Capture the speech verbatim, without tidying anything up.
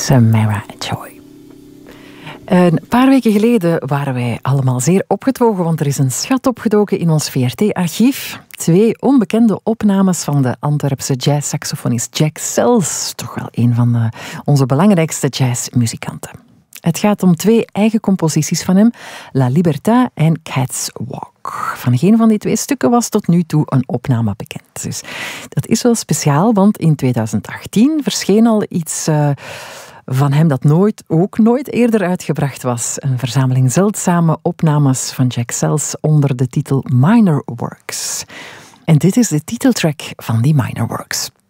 Samara Joy. Een paar weken geleden waren wij allemaal zeer opgetogen, want er is een schat opgedoken in ons V R T-archief. Twee onbekende opnames van de Antwerpse jazzsaxofonist Jack Sells, toch wel een van de, onze belangrijkste jazzmuzikanten. Het gaat om twee eigen composities van hem, La Libertà en Cat's Walk. Van geen van die twee stukken was tot nu toe een opname bekend. Dus dat is wel speciaal, want in tweeduizend achttien verscheen al iets Uh, van hem dat nooit, ook nooit eerder uitgebracht was. Een verzameling zeldzame opnames van Jack Sells onder de titel Minor Works. En dit is de titeltrack van die Minor Works.